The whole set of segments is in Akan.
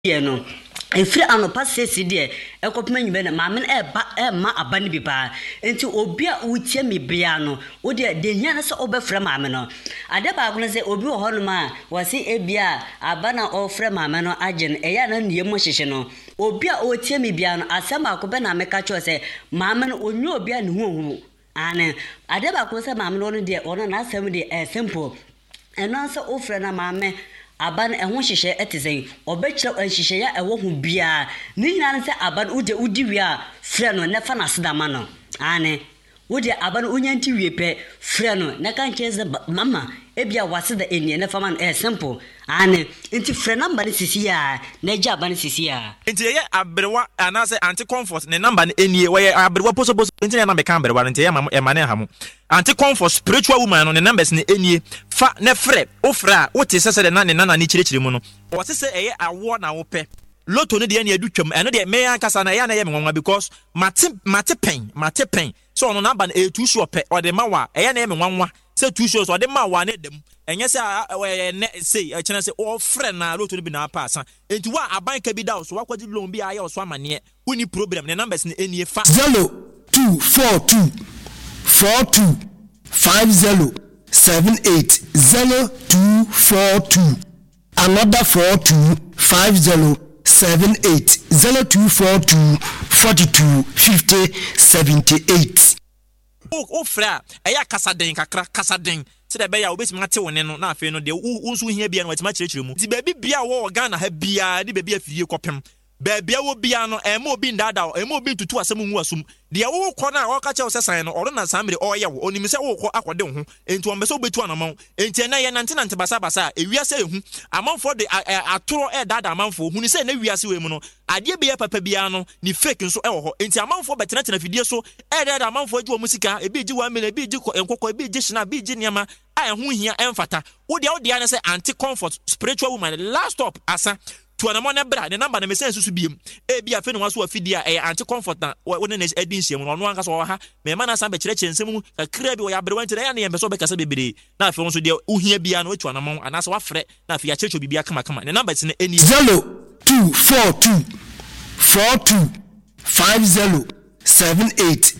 no efiri anopa sesi de ekopema nyime na maame na ma abane bi ba enti obi a utie me bia no wo de nya na se obefra maame no ade ba agno se obi wo ho no ma wase ebia abana ofra maame no agen eya na niye mo hyehye no obi a otie me bia no asem akobe na meka cho se maame no onyo obi a ne hu ane ade ba ko se maame no de ono na asem de simple eno anse ofra na maame aban ehwo hyehye etizei obekira hyehye ya ewo hu bia ni nyina se aban udi wi a frɛ no ne fa na sedama no ane wode aban unyanti wie pe frɛ no ne kan cheze mama ebia wase da enie ne fa man simple ane enti frɛ number ne sisi ya na gya aban sisi ya enti ye abrewa anase anti comfort ne number ne enie we abrewa poso enti na me kan abrewa enti ye ma ne hamu anti comfort spiritual woman no ne numbers ne enie fa ne frɛ ofra wote sese de na ne nana ni kirikiri mu no wose se eye awo na wo pe loto ne de ne adutwam eno de me ankasa na ya na ye me nwanwa because mate pen so ono number na etu sure pe o de ma wa eye na ye me nwanwa se tu sure so o de ma wa na dem enye se ne say e kene se o frɛ na loto ne bi na pa asa enti wa aban ka bi da so wakwaji loan bi aye so amane uni problem ne numbers ne enie fa 0242 42 50 78 0242 another 42 50 78 0242 42 50 78 o fra eya kasaden kakra kasaden se de be ya obesi mate woni no na afi no de unsu hia bia no watima kirekire mu ti ba bibia wo Ghana ha bia de be afie kopem ba bia wo bia no ema obi ndada ema obi tutu asem nwu asum de wo kɔ na wo ka che wo sesan no oro na samre oye wo onim se wo kɔ akɔde ho enti wo mbese obetu anamon enti na ye nante basa ewiase ehu amanfo de atoro dada amanfo huni se na wiase we mu no ade bia papa bia no ni fake nso wo ho enti amanfo betena fidie so dada amanfo agi wo musika ebi gi 1 million ebi gi enkokɔ ebi gi shina ebi gi niama a ho hia emfata wo de na se anti comfort spiritual woman last stop asa tuanamo na bra ne number na mesen susu biem e bia fe no waso afidia anti comfort na wona na edin hiem no anka so ha me ma na san be kire nsem kakra bi wo ya brewa ntire ya na yembeso be kasa bebere na afi won so de ohia bia no tuanamo anasa wa frɛ na afi ya checho bibia kama ne number ne eni 0242 42 50 78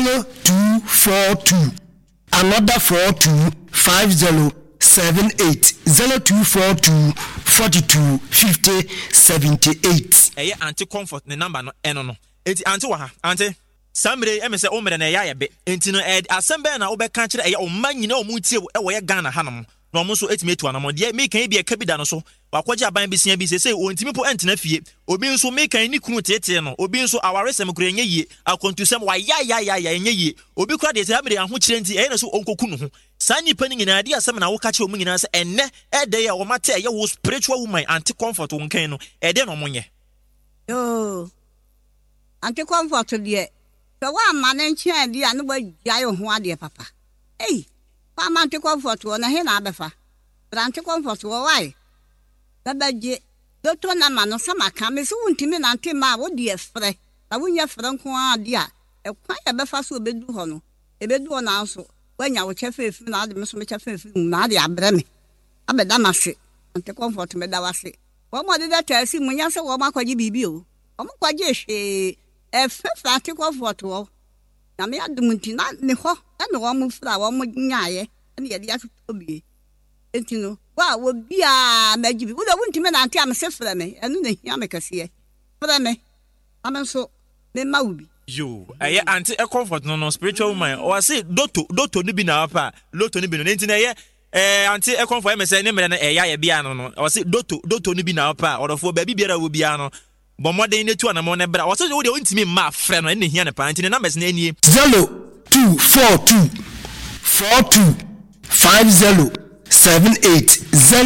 0242 another 42 50 78 0242 42 50 78 eye anti comfort ne number no eno no enti anti wa ha anti samre emese o mere na ya be enti no asembe na obeka kire eye o manyina o mutie e wo ye Ghana hanam na o so etime etu anam de me kan bi e ka bi da no so wakwaje aban bisia bi se o ntimi po entena fie obi nso me kan ni kunu tete no obi nso awaresem kura enye yie akontusem wa ya enye yie obi kura de samre aho kire enti eye na so onkoku no ho sani pani nyina de asem na wo ka che o mu nyina se enne ede ya wo mate ye wo spiritual woman anti comfort won kan no ede no monye yo anti comfort de so wa mane nchia de anu ba gya ho ade papa pa anti comfort wo na he na abefa anti comfort wo why babaje doctor na mano sama ka me so wuntimi na anti ma wo de efre na wunya fre nko ade a ekwan ya befa so obedu ho no ebedu na anso wanya wo chefe efi na ade me so me chefe efi na ade abre me abeda mase anti comfort me da wase wo mo de data si munya se wo makwaje bibi o wo makwaje hwe efe anti comfort wo na me adumunti na ne ho na wo mo fra wo mo nyaaye na ye de atobie entino wa wo bia majibi wo da wuntime na anti am se fra me enu na hia me kase fra me amenso me mawubi yo aye anti comfort no spiritual woman o say doto ni bi na pa loto ni bi no enti na ye anti comfort me say ne mere na ya bia no o say doto ni bi na pa odofo ba bibiara wo bia no bomode ne tu anamo ne bra o say wo de ntimi ma frɛ no ne hia ne pa anti ne numbers na enie 0242 42 50 78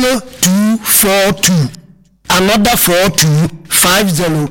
0242 another 42 50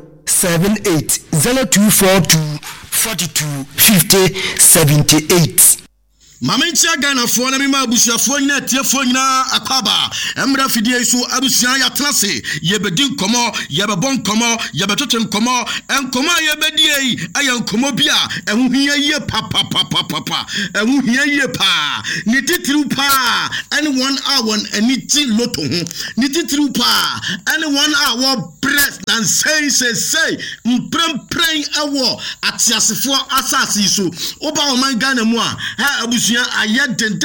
78 0242 42 50 78 Mamentia Ghana for Namima Busia Foina, Tiafoina, Akaba, Emra Fidie, so Abusia Yatrase, Yebedin Como, Yababon Como, Yabatoten Como, and Coma Yabedie, I am Comobia, and we hear ye papa, and we hear ye pa, knitted through pa, and 1 hour and knitted loto, knitted through pa, and 1 hour breath, and say, praying a war at Yasifo Assassin, so Oba my Ghana moi, Abusia, I yet ten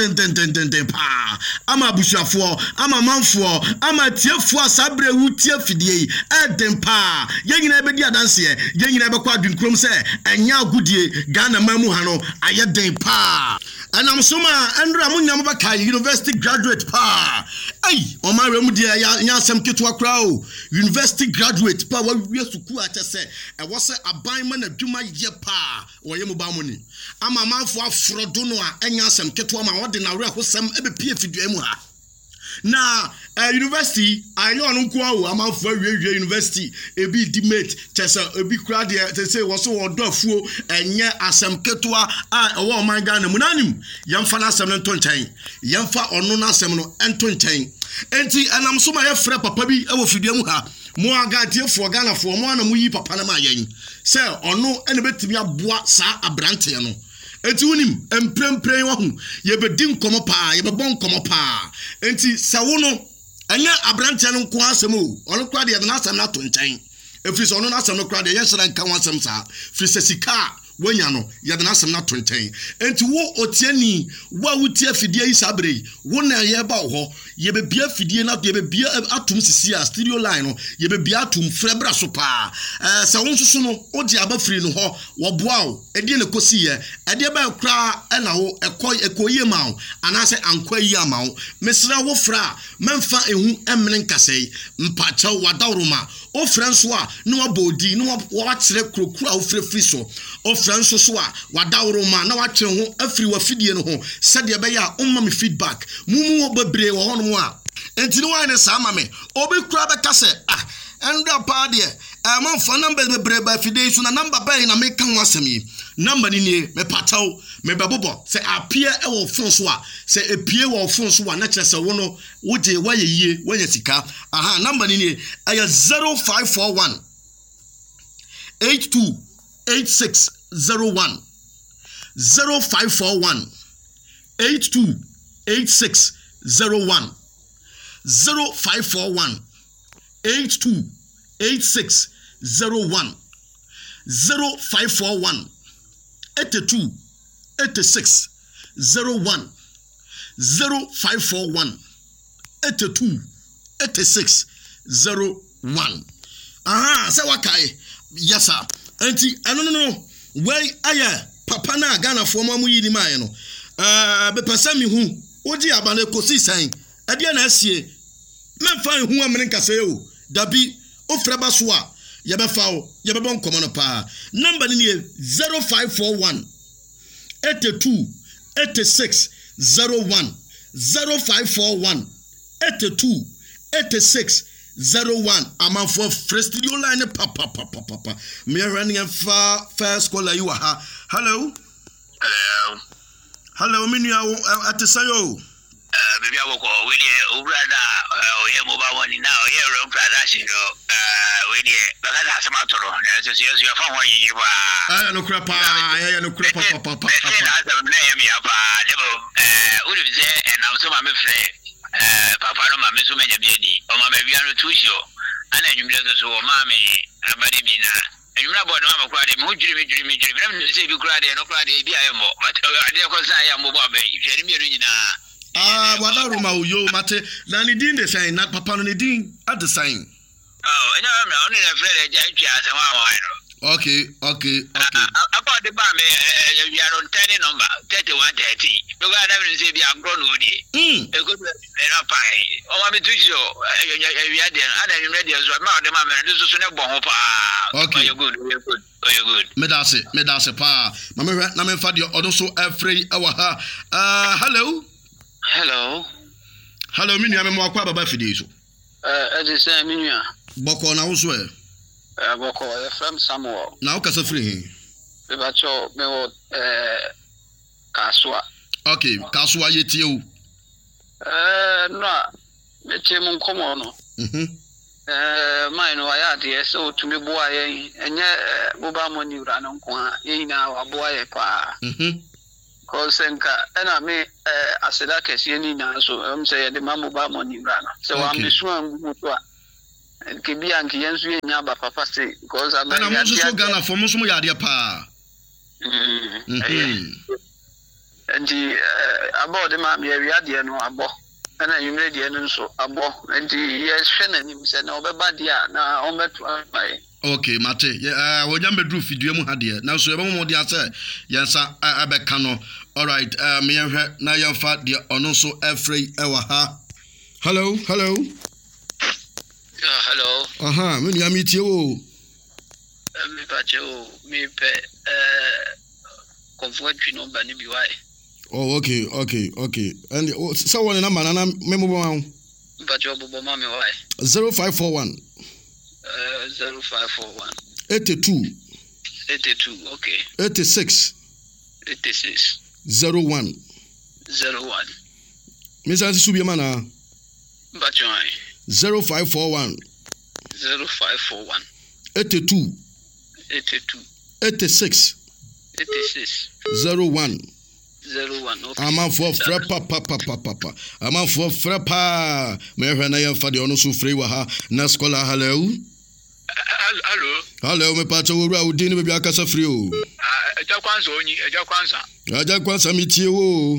pa. I'm a Bushafo, I'm a man for, I'm a tear for Sabre who tear fidie, Eden pa. Yang never did dance here, yang never quite been crum say, and ya good ye, Ghana Mamuhano, I yet den pa. And I'm Soma Andra Munamaka, University graduate pa. Ay, on my remudia, Yasam Kitwa Crow, University graduate pa. What we have to say, I was a buyman of Juma ye pa, or Yamubamuni. I'm a man for Frodonoa, and Yasam Kitwa, my ordinary who some PFD. Now, university, I know I'm out for university, a bit demate, Chessa, a big crowd, they say, was so dofu, and yet as some ketua, I my gun, Munanim, Yamfana Semen Tontain, Yamfa or Nona Semino and Tontain. And I'm so my friend, Papabi, I will feed you. More got here for Ghana for one and we Papanama yen. Sir, or no, and a bit to be a bois, sa a brantiano. Etunim emprempren wo hu ye bedim komo pa ye bebon komo pa enti sawono anya abrante no nko asem o ono kwa de na asem na to nchen efiri so ono na asem no kwa de ye hyeran kan wasem sa firi sesika wanya no ye de na asem na to nchen enti wo otiani wa wuti afidie yi sabre wo na ye ba ho ye be bia afidie na ye be bia atum sisi a stereo line no ye be bia atum frebra so pa sa won susu no odi aba firi no ho wo boa o edi na kosi ye edi ba kra na wo ekoye ma o anase ankwayi ama o mesra wo fra memfa ehu emene nkasei mpacha wadawroma o franso a no abodi no wa kire krokura o frefri so o franso so a wadawroma na wa kire ho afiri wa fidie no ho sede be ya umma me feedback mumu wo bebre wo hono a enti no wa ne sa ma me obi kura be kase enda pa de man for number bebre ba fidie so na number ba na me kan wasem yi number ni ne me pataw me bebobo se apia e wo fon so a se epie wo fon so a na kire se wo no wo je wa ye yie wanya sika number ni ne aya 0541 828601 0541 828601 0541 828601 0541 828601 0541 828601 say wakai yes sir enti no where aya papa na Ghana for mamu yi ni mai no be pesa mi hu oji abane kosi san ade na asie memfa hu amene nkasa o dabi ofreba so a ye be fa o ye be bon komo no pa number ni 0541 82 8601 0541 82 8601 aman for first studio line papa me running and far first caller you are hello minu at the sayo baby I walk we dey brother we mobile one now here road production we dey baka sama toro na so you fa ho yi ba no crap papa na ya mi apa lebo we dey say and I'm so my friend papa no mama so manya biedi o mama bia no tushio ana nwumle so o mama abade bi na nwumle bodo mama kwa de mu jiri na se bi kwa de no kwa de bi ayemo ade ko sa ya mo bo ba hwere mi nyina wada roma uyo mate na ni din de sign na papa no ni din at the sign enya me oni na frere ja twa asema wa no okay about the bam we are on 10 number 3130 because I never say be agro no dey e go be na pai o ma me tujo we are there and you ready so ma de ma me so ne bon ho pa okay you good me da se pa ma me na me fa de odo so afrey awa ha hello minu me mo akwa baba fide so e dey say minu boko na wo so boko from Samuel na wo kasa free be ba cho me wo kaswa Okay, Kaswa yetie o. No, metie mu nkomo no. Mine no ayade so to me boa yen enye boba money ura no nko a yin na waboa ye pa. Cause enka na me aseda kese ni na so say the mamoba money ura no. So am bisu am to a ke bia nke yen so yen ba papa say because am na mo so Ghana for mo so mo yade pa. And about the mammy, we had the no abo, and I made the end so abo, and yes, Shannon said, no, but now on that my. Okay, Mate, when you drew video hadia. Now, so more dear say, yes, I becano. All right, me and her now young fat dear on also every hour. Hello. Hello. When you meet you. Me pacho, me pe comfort you know, Banny be why. Oh, okay. And someone in a man, memorable. But your mammy, why? 0541 0541 82, okay. 86 01. Miss Ansi Subiamana. But you 0541 82, 86 01. Okay. I'm out for papa. I'm out for frappa. Me na ya fa de ono so free wa ha na scholar hello. Hello me pa cho wura odi ni be akasa free o. Eja kwanza mitie wo.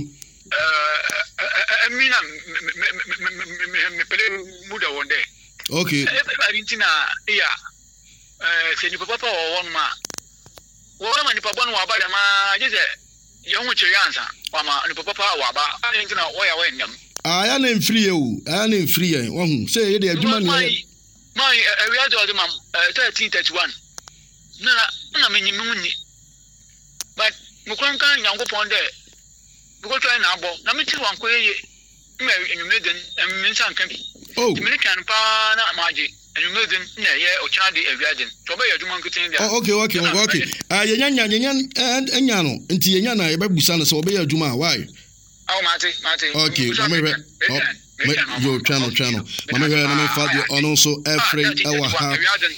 Emina me pele muda wonde. Okay. Arintina ya se ni papa o won ma. Wo ma ni papa no wa ba de ma je se young Chianza, Mama, and Papa Waba, I didn't know where I went them. I am in free, one say they are doing my reality of the mum, 1331. No, I mean, you moon. But Mukanka, young upon there. Go try now, let me tell one quay, Mary, and you made them, and Minsan can be. Oh, American Pana Magic. And you made them, or Charlie a virgin. So, where you want to think that? Okay. Yan and Yano, and Tiana, Babusana, so be a Juma. Why? Oh, Marty. Okay, your channel. Mamma, father, and also every hour.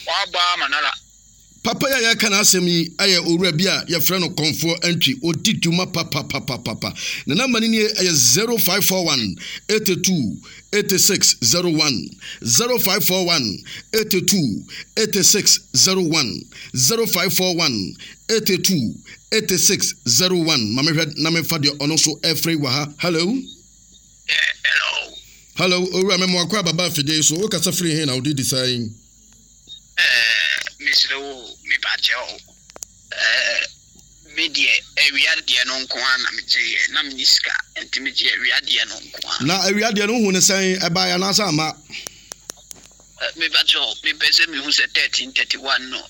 Papa ya kana asemi aye owurabia ya frɛ no comfort entry odiduma papa na number ni 0541 82 86 01 0541 82 86 01 0541 82 86 01 mama hwɛ na me fa de ono so every wa ha hello owura me mo akwa baba fide so wo kasa free here na odi design me bacho media reality no nko na me je na mniska entimeje reality no nko na reality no hu ne san e ba ya na sa ma me bacho me pese me hu se 1331 no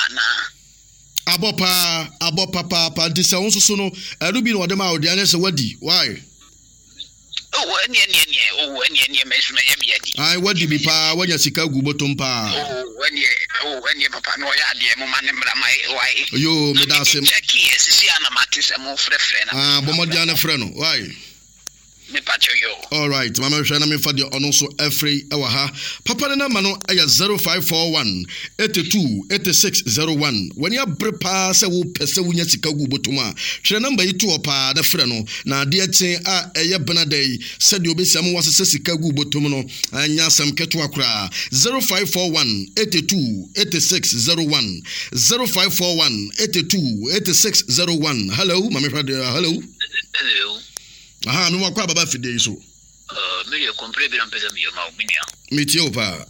abo papa disa won so no erubi no de ma odi anya se wadi why any measure I what do be pa when you sika gu bottom pa when you papa no ya de mo mane mra mai why yo me da sem check here see ana matise mo frefre na bomodia na frɛ no why me pacho yo all right mama hwɛ na me fa de ono so every ewa ha papa na ma no aya 0541 82 86 01 when you prepare se wo pese wunya sika gu bottom a hwɛ number yi to opa da frɛ no na de atin a eye benadai se de obesiam wasese sika gu bottom no anya sam keto akra 0541 82 86 01 0541 82 86 01 hello mama hwɛ de hello aha no akwa baba fide so me ye compre bi na pesa mi ma ominia me tie opa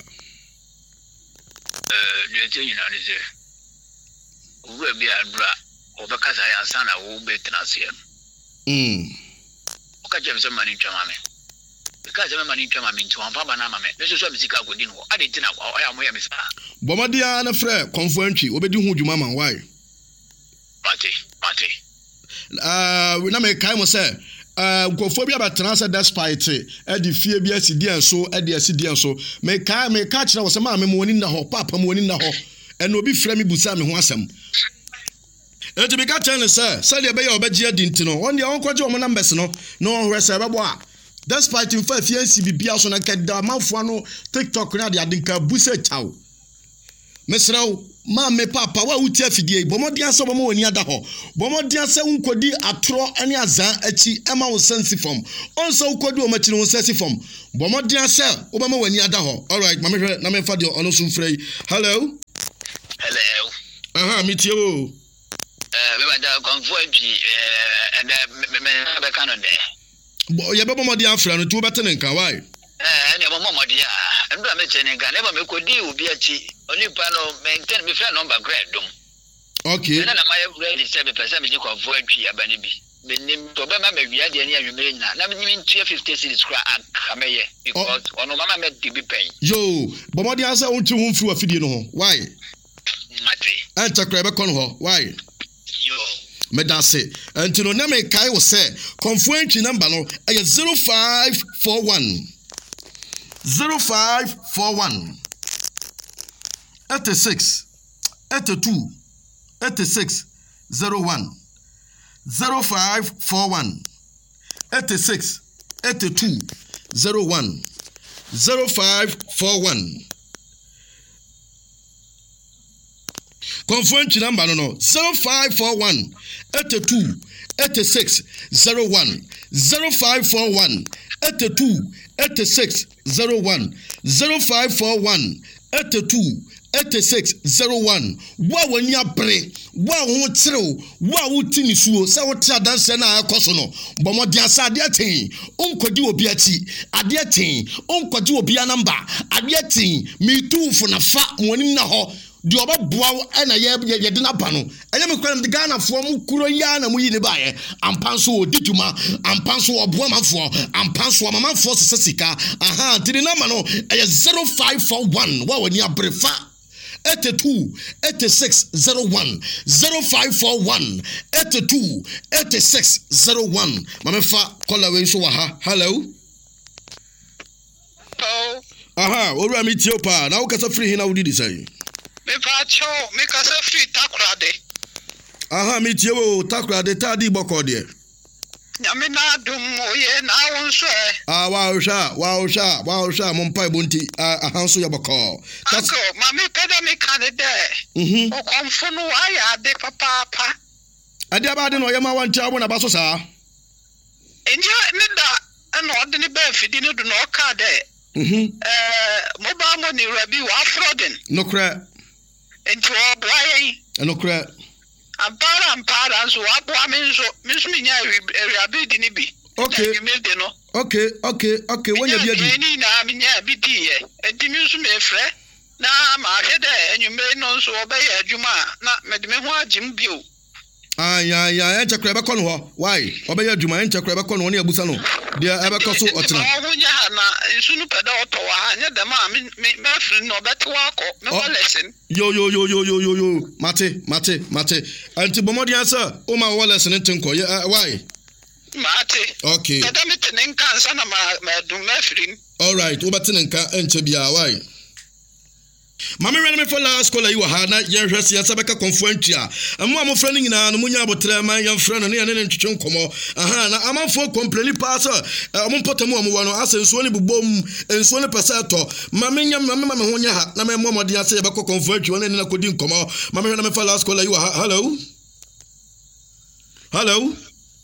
le tie ina ni je wo bi adura obeka sa ya sana wo be tenase o ka jem se mani twama me ka se mani twama me nti wampa ba na ma me me so mi sika godin ho ade tina kwa ya mo ya me sa bomadia na frɛ konfuantwi obedi hu dwuma man why Mate na me kai mo se nkofo bi abatena se despite e di fie bi asidi enso e di asidi enso me ka kira wo se ma me mo ni na ho papa mo ni na ho e no bi frɛ me busa me ho asɛm enti me ka tell say de be ya obeje adinti no on de on kwaje o numbers no no hwe say bebo a despite in fa fiansi bibia so na kada manfo no TikTok na de adinka busa chaw mesraw ma me papa wa wuti afidie bomodian se bomo wani ada ho bomodian se unkodi atro ane azan achi ema wo sensi form onso ukodi o machi no sensi form bomodian se obama wani ada ho. All right mama hwe na me fa de ono so mfrey. Hello me tie o me ba da convoy bi and me be kan de ye be bomodian afra no tu betene nka why ene bomodian ndo me tene nka ne ba me kodi obi achi oni pa no maintain me friend number grade dum. Okay na my grade 7% me convoy bi abani bi benim to be ma me wia de ne anwumere na me nyim 50 cities kra ameye because ono mama me di bi pen yo bomodian say unchi hu mfiri afidie no ho why mate anta kra be kon ho why yo medase antino na me kai wo say confuentry number no eye 0541 86 82 86 01 0541 86 82 01 0541 confuentry number no 0541 82 86 01 0541 82 86 01 0541 82 8601 wa wani abre wa ho trew wa wutini suo se wo tra danse na akoso no bomodi asade atin onkodi obi achi ade atin onkodi obi anamba ade atin mitufu na fa woni na ho di obaboa na ye de na ba no enye me kwanam de Ghana fo mu kuro ya na mu yi ne ba ye ampanso odituma ampanso oboa mafo ampanso mamafo sesika aha tiri na ma no 0541 wa wani abrefa 82 86 01 0541 82 86 01 mamefa call away so ha. Hello aha ora mi tiopa na wo kasa free hina wo didi say me pa cho me kasa free takrade aha mi tiewo takrade tadi boko de nyame na dum oye na wonso wa sha mon pai bunti ahanso ya boko tako mami peda me kanede o konfunu aya de papa ade abade no yema wanti abo na baso saa enje ne da na ode ne ba fidi ne do no ka de mobile money rabi wa frauding no cra enti o boy no cra ampara so aboa menso minya rabi di ne bi okay wonya bia di ni na minya bi di e enti miso me frɛ na ma hwede enyumere no so obeye adwuma na mede me ho agim bio ya enchekra be kono ho why obeye adwuma enchekra be kono ne abusa no de ebe koso otena wonya na nsunu peda oto wa ha nya dem a me frɛ no beti wa akọ me go lesson yo mate anti bomodi answer o ma wo lesson ntinko why mate okay kada me tenen kansa na ma dum me frɛ all right o betenen ka enche bia why Mama ran me for last call you ha na yen hwese yasabeka confuentry a amo amofra no nyina no munya abotra man yen fra no ne ne ntwetwe nkomo aha na amanfo complain pass omo potamu omo no asenso ne bubom enso ne pesato mama nya mama me honya ha na me momode ase yebeko confuentry wona ne na kodi nkomo mama ran me for last call you ha hello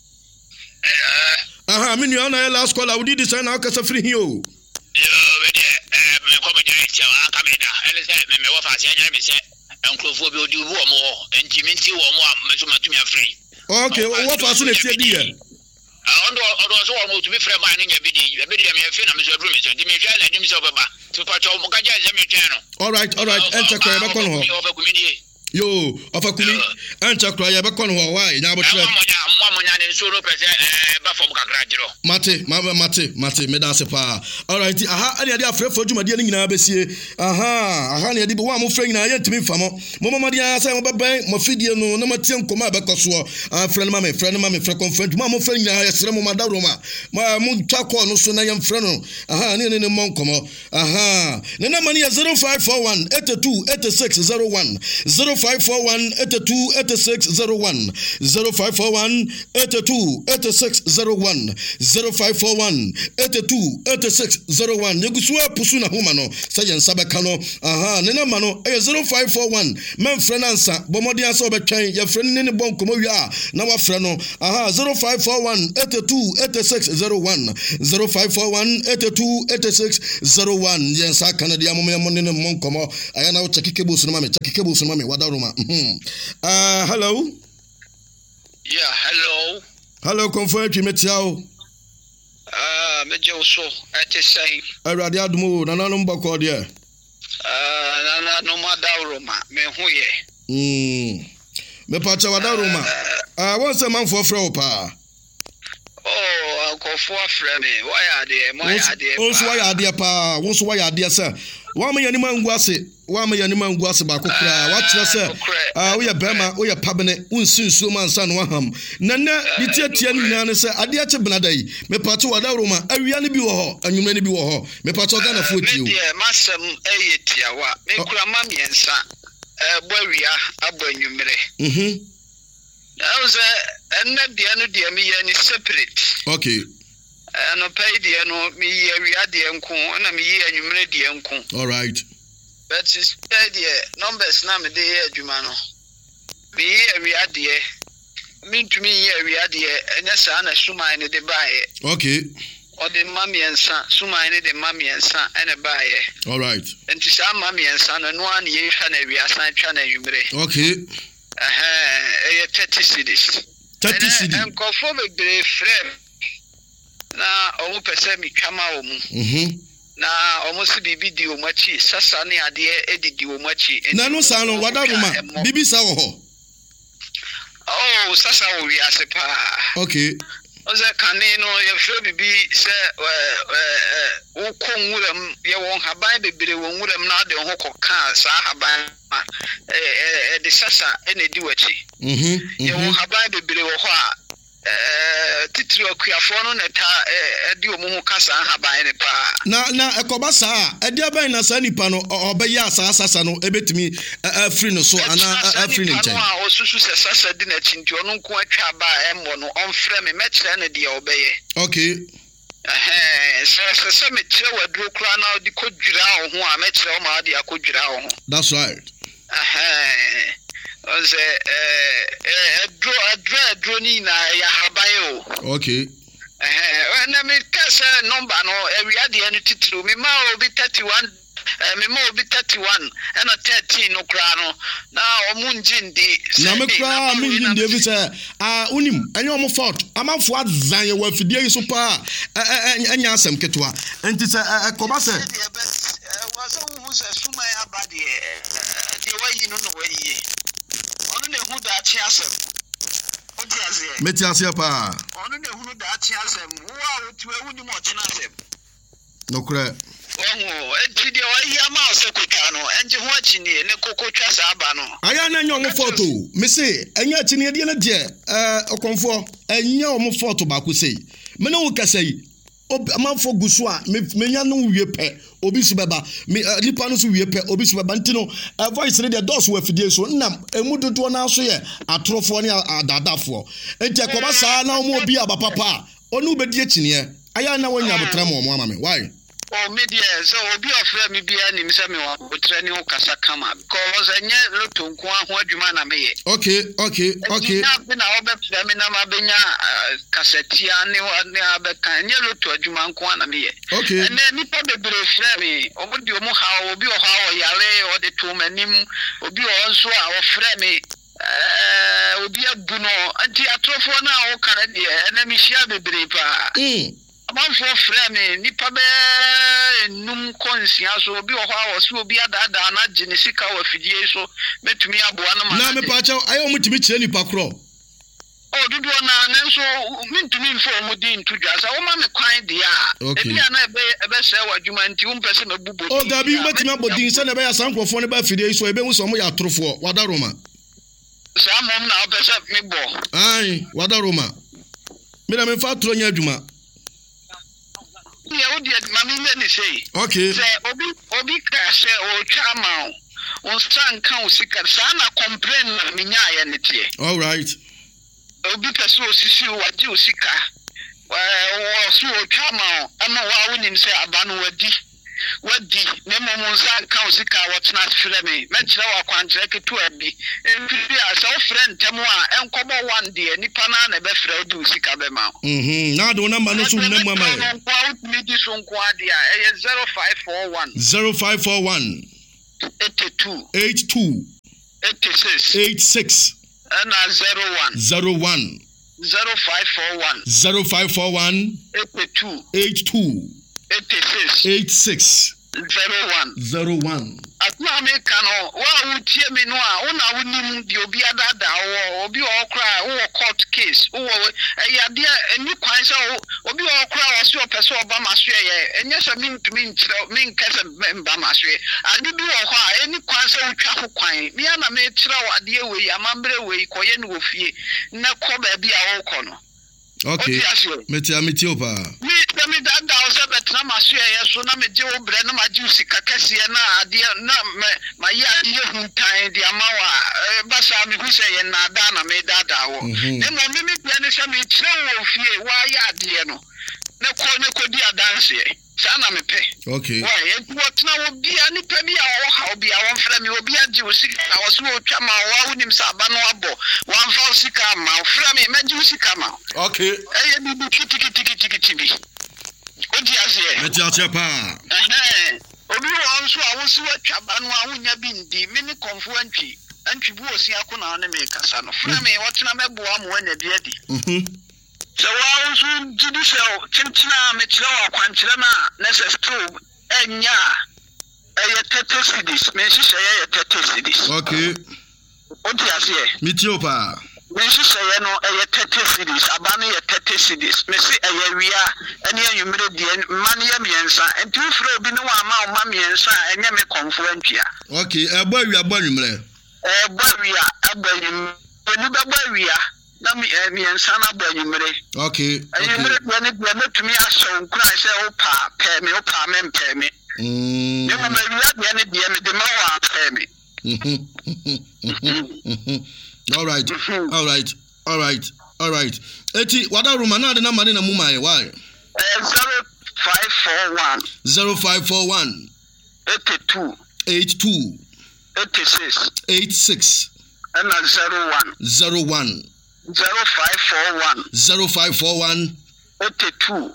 aha me nua na last call I would design na akasa free here o me come nya etia wa kameda ele se me wo fa se nya me se enkrofo bi odi wo mo enti minti wo mo me so matumi afree okay wo fa so na tie di ye ondo so wo mo to be free ba nya bi di me fe na me so adru me so di me hwa na di me so baba to pa cho mo ka ja je me twen no all right enchekra be kono ho yo afakumi enchekra ye be kono ho why nya abotre mo nya ne so ro pese ba fo kakra jiro mate me da se pa alright aha ani ade afrefo dwumade ni nyina besie aha ne ade bo wa mo fra nyina yentimi famo mo mama dia say mo beben mo fidie no na matie nkoma abekoso friend mama fra conference mo fra nyina yesere mo madaro ma mo twa call no so na yem fra no aha ne mo nkomo aha ne na mani 0541 828601 0541 828601 0541 828601 0541 828601 yegusuwa pusu na homa no sayen sabeka no aha ne na ma no 0541 memfre nansa bomodi ansa obetwen ye fre ne bon komo wia na wa fre no aha 0541 828601 0541 828601 yen sa Canada mo ne mon komo aya na wo chekike busu no mame wadaroma hello. Yeah, hello. Hello, confirm you metiao. Mejo so at the same. Erade adumo na nanom bako de. Na no madaroma me huye. Me pacha wadaroma. Won se manfo frɛ wo pa. Oh, akofo frɛ me. Why are there? Why are there? Wonso why are there pa? Wonso why are there sir? Wa me yanima ngu ase. Wa me yanima ngu ase ba kokra. Wa kyerɛ sɛ wo ye bema, wo ye pabene, unsinsuo mansa no waham. Nana bitiatia ni nyane sɛ ade ache benada yi. Me pacha wadaroma. Awia ne bi wo ho, anwumre ne bi wo ho. Me pacha Ghana fo tiwo. Me de masam tiawa. Me kura ma miensa. Bwawia abo anwumre. I was not the end of the me separate. Okay. And I paid the no me we had the uncle and I'm here and you made the uncle. All right. But it's the numbers now me there, Jumano. Me here we had the mean to me here we had the and yes, I assume I need to buy it. Okay. Or the mommy and son, Suma I need the mommy and son and a buy it. All right. And to some mommy and son and 1 year and we are signed channel you break. Okay. 30 cities. 30 cities. And conform with the frame. Na omu pese mi kama omu. Na omu si bibi di omachi. Sasa ni adie edi di omachi. Na no sa no wadaruma. Bibi sa wo ho. Oh, sasa wo wi ase pa. Okay. Oze kanino ye fre bibi se wo konwuram ye won haban bebere won wuram na de ho koka sa haban de sasa ene di wachi. Ye won haban bebere wo ho a titiri okuafo no neta edi omu kasa haban ne pa na ekoba saa edi aban na saa nipa no obeya asasa no ebetimi free no so ana free no nchen no osusu se sasa di na chinti ono nko atwa ba emmo no onfrɛ me mɛkyerɛ ne de obeye. Okay. Se me kyerɛ waduro kra na odi kodwira wo ho a mɛkyerɛ wo ma odi akodwira wo ho. That's right. Adro ni na ya habayo. Okay. Na me kasa number no area de enu titru me ma obi 31 me ma obi 31 and 13 no kra no na omunjindi na me kra munjindi evi se unim enye omo fort amafo adzan ye wa fidie yi so pa enya asem ketwa enti se ekoba se waso hu se suma ya bade de wayi no no wayi onu ne hu da chi asem meti asia pa onu ne hu da chi asem wa otu ewu ni mo china asem no kra enti de wayi ama osekota no enje ho achi ni ne kokotwa sa aba no aya na enye omo photo me se enya achi ne de na de okonfo enya omo photo ba ku sei me na wo kasai amanfo gusu a menya no wie pe obi su beba me nipa no su wie pe obi su beba ntino voice ne de dos wa fidie so na emu dodo na so ye atorofo ne adadafo enti akoba saa na omo obi abapapa onu bedi akine aya na wanya botra mo mo amame why media so obi ofre me bia ni mse me wa botra ni ukasa kama because enye loto nko ho adwuma na meye okay na obe fre me na mabenya kasetia ne abeka enye loto adwuma nko na meye okay ene nipa bebre fre me omudi omu ha obi o ha o yare o de to manim obi o nso a o fre me obi abuno anti atrofo na o kare de ene mi hia bebre pa amanfo frɛ me nipa be num konsia so obi ho a wo so obi adada na gye ne sika wa fidie so metumi aboa no ma na me pa cha ayo mutimi kyerɛ nipa kro do na nanso mintumi mfo mu din to dwa sa wo ma me kwan dia ebi na ebe se wadwuma nti wo mpese mabubo o gabi betima bodin se na be ya sankofo ne ba fide so ebe hu so mo ya atorofo wadaroma sa mom na opese me bo ai wadaroma me na me fa tro nya adwuma ya odi mami me ni sei okay se obi ka se o chama on stand kan usika sa na complain na minya ya netie all right obi ka so osisi wadi usika wa so o chama ama wa wonim se abanu wadi ne momo san kan usika wotna frɛ me mɛkyerɛ wa kwankyerɛ ketu abi mfi asa o friend temo a enkobo one day nipa na be frɛ odi usika be ma na do number no so na mu amaye mi di so nko ade a 0541 82 86 and 01 0541 82 86 01 atna me kano wa wutie me no a una wunim di obi adada wo obi okra wo court case wo eyade eni kwan se obi okra wo se opese oba maso ye enye se mintumi nkyere min kase mba maso ade bi wo ho a eni kwan se wotwa ho kwan me na me kyere wo ade we amambre we koye no ofie na ko ba bi a wo ko no okay meti opa me dada o se betra maso ye so na me je wo bre na ma ji usika kase na ade na ma ya ade huntan di amawa basa me hu se ye na da na me dada wo ne mo me bia ne se me kyere wo ofie wa ya ade no ne ko di adanse sana me pe okay wa ye wotna wo bia ni pe bia wo ha bia won frɛ me obi agye usika na wo so wo twa ma wa wonim sa aba no abo wan fa usika ma frɛ me magye usika ma okay eye bi tiki bi odi azie meti ache pa obi won so a wo so watwa ba no a wonya bi ndi me ni konfo antwi bu osi akona ne me kasa no frɛ me wotna meboa mo anya bi adi so wa so didi se tintina me kyerɛ wa kwankyerɛ na se stove enya eye tete cities me hyehyɛ eye tete cities okay odi azie meti opa me hyehyɛ no eye tete cities abano ye tete cities me se eye wia ene anwumre die man ye miensa enti ufre obi ne wa ma miensa enye me konfo antwia okay ebo awia bo anwumre ebo awia abanyum oni bebo awia na miensa na abanyumre okay anwumre ne bia metumi ahyɛ nkura sɛ opa pɛ me mpɛ me ne mo awia bia ne bia me de ma wa pɛ me all right eti wada room na de na mane na mu mai why 0541 82 86 and 01 0541 82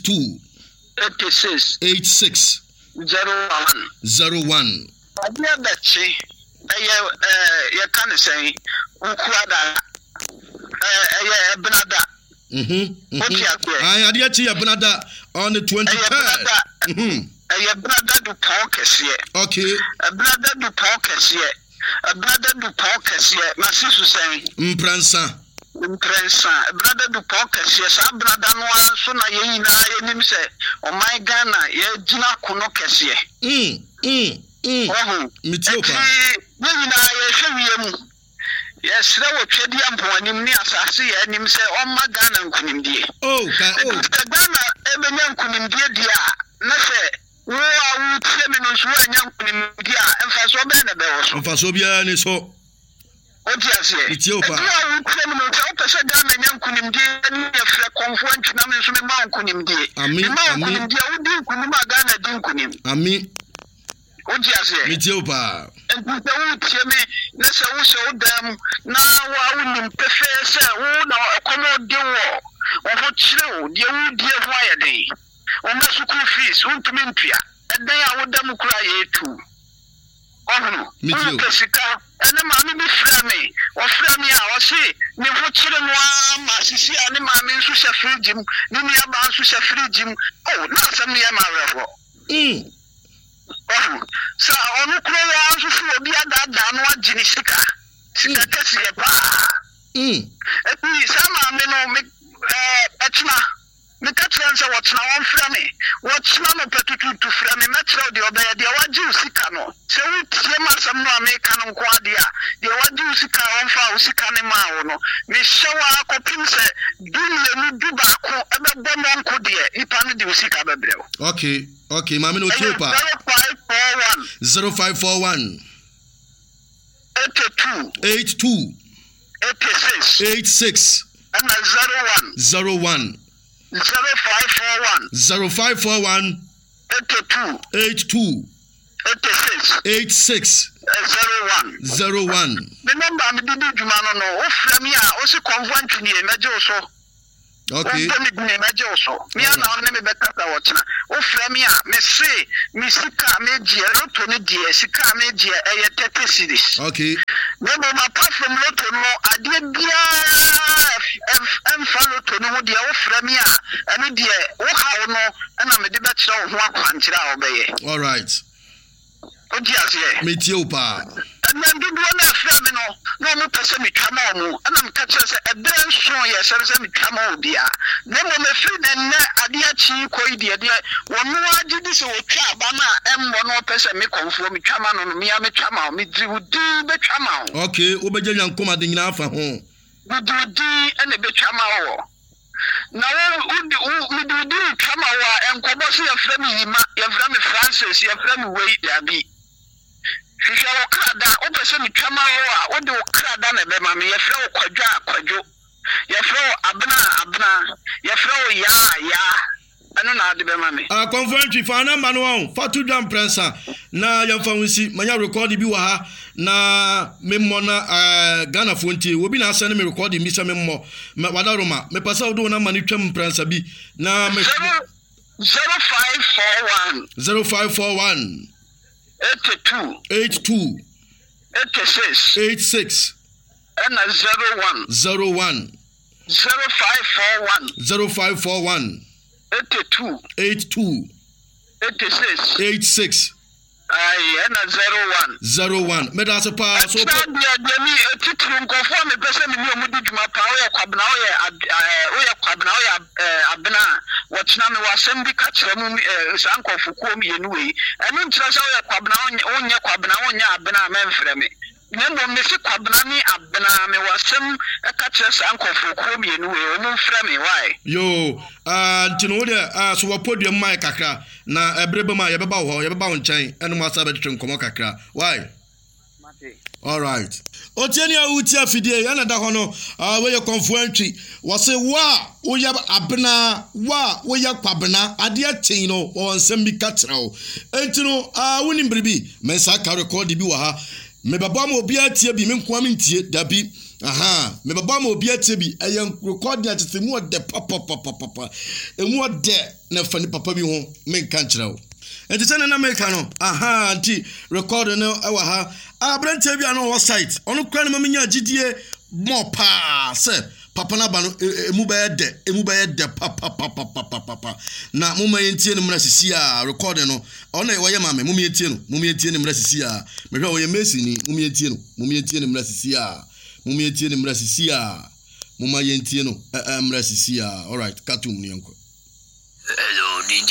86 01 Abia bechi ye kan say ukuada Benada. I had yet here Benada on the 23rd. Brother do pockets here. Okay. A brother do pockets here. A brother do pockets here. My sister saying, Imprensa. A brother do pockets here. Some brother no one sooner ye na him say, oh my Ghana, ye Gina Kuno Cassia. Mitiopa. Yes, there were Chedi and Poanim near Sassi and him say, oh my Ghana and Kunimdi. Oh, Ghana, Ebenyam Kunimdia, Nase, who are criminals who are young Kunimdia, and Fasobena. And Fasobia and so. What do you say? Ethiopia. Criminals out of Ghana and young Kunimdia, and if a conference numbers from Mount Kunimdi. I mean, Kunima Ghana Dunkunim. I mean, what do you say? Ethiopia. And the old Timmy, let's also them now. I wouldn't prefer, sir. Oh, no, a commode de war. Or what slow, dear, wire day. On the school fees, won't Mimpia. And they are with them cry too. Oh, no, Pessica, and the mammy be frammy, or frammy, I say, me what children want, my sister, and the mammy who shall free Jim, Nini about who shall free Jim. Oh, not some near my revel. So on the cross will be a dad down what Jinisika. Sika Cassia. Some wɔtena me ka kyerɛ nsa wɔtena wɔmfrɛ me wɔtena no pɛtutu to frɛ me mɛkyerɛ deɛ ɔbɛyɛ deɛ wagye wo sika no sɛ wotie ma asɛm no a meka no nko adeɛ a deɛ wagye wo sika wɔmfa wo sika ne maa wo no mehyɛ wo akɔpem sɛ du baako ɛbɛbɔ mɔnko deɛ nipa no de wo sika bɛbrɛ wo okay maame no tie pa 0541 82 86 and 01 0541 82 86 01 the number me didi djuma no o fra mi a o si convent ni emeje o so okay o me emeje o so mi ana on me bekata wo tena o fra mi a me se mi sika me die roto ni die sika me die eye 30 cedis okay me mo ma pa from roto no ade bia em follow to no de o fra mi a ene de o ha no na me de be kire wo ho akwankyira a obeye all right o di ase me tie o pa and then do na fra me no mo pese me twama omo na me ka kire se ebere nso ye se me twama obia na mo me free na ade achi koi de wono agi di se wo twa aba na emmo no pese me konfo me twama no me ya me twama me di wudi be twama okay wo beje nyankoma de nyina afa ho wudi ene be twama wo na wo wudi twama wa enkobo se ye fra me yima ye fra me Francis ye fra me wei dabi Fisha wakada, opese mi twama wa, ode wakada na be mami, ye fra kwadwo. Ye fra abna, ye fra ya. Ano na ade be mami. Conference fa na ma no fa to dwan prensa na yamfa wonsi manya record bi wa ha na memmo na Ghana fontie obi na asane me record mi se memmo wada roma me pasa odo na ma ni twam prensa bi na 0541 82 86 and 01 0541 82 86 and 01 medase pa so me titru nkofo me pese me ni omudi djuma pa o ye kwabna abna wotna me wasem bi ka kire mu sankofo ko mi yenu wei enu ntira se o ye kwabna onye abna memfre me nembo me se kwabna ni abna me wasem ka kire sankofo ko mi yenu wei o memfre me why yo ntino de so wapodua mai kakra na ebrebe ma ye beba wo nchen enu ma sabe twetwe nkomo kakra why all right otieni awuti afidie yana da hono we ye konfuantwi wo se wa wo ya abena wa wo ya kwabena ade achen no wo nsem bi ka kire wo entino woni mbribi mensa ka record bi wa ha me baba ma obi atie bi me nkoa me ntie dabi me baba ma obi atie bi eyen record ya tete mu ode papa emu ode na fani papa bi ho me nka kire wo enti sene na make no anti record no ewa ha abrante bia no site ono kwa na manya agidie mo pa se papa na ba no emu ba ye papa na mo ma yentie no mra sisi a record no ono wo ye mame mo me yentie no mra sisi a me hwa wo ye mesi ni mo me yentie no mra sisi a mo ma yentie no mra sisi a all right katum ni yanko hello DJ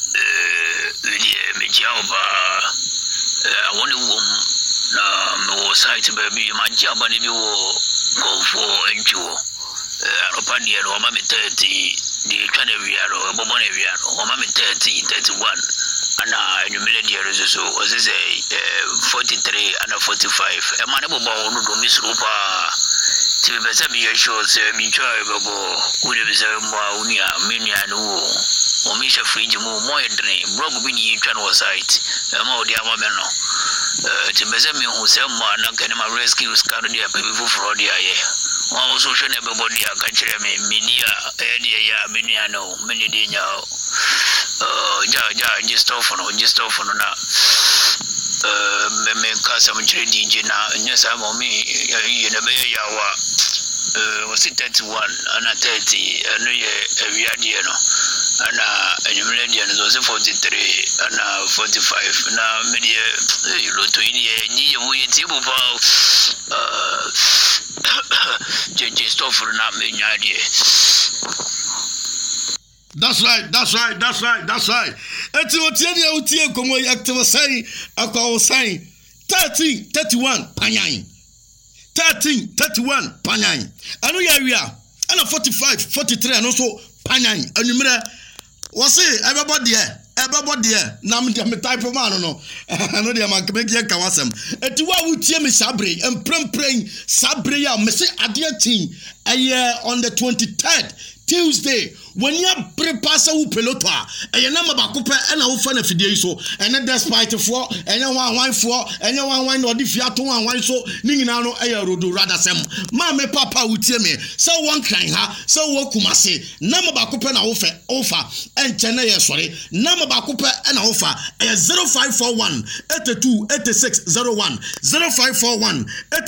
I want to no site baby my job and you go for and you upon the Roma 30 the Canavia or Bomonavia or Mamma 31 and you millennial so was this a 43 and a 45 a man about no miss Rupa to be better be sure me try would have said Maunia Miniano. Omisha fridge mu moyedre blob bi ni twa no site ma odi amameno timbeze mi hu se ma na kan ma rescue scar dia pe bi fufuro dia ye wa so hwe na be body aka kire me media dia ya menia no meni de nya just off no na me kasa mo kire DJ na nya sa mo mi ye na be ya wa was it 31 and 30 no ye aviade no ana millennial was 43 and 45 na media loto ini ni wo yitibu pa jeje stofur na me nyade That's right. Eti otieni utie komo active say akwa say 1331 panyan. 1331 panyan. Anu ya wia. Ana 45 43 and also panyan. Anumere wose everybody there. Na me type man no. Ano dey man make here kan wasem. Eti wa wutie me sabre emprempren sabre ya me say ade atin on the 23rd Tuesday when you prepare wu peloto a na mabakope na wo fa na fidie so ene despite for ene wan for ene wan no di fiato wan so ni nyina no rodo rather sem ma me papa wutie me so one kan ha so wo kumase na mabakope na wo fa ofa enche na ye sore na mabakope na wo fa 0541 82 86 01 0541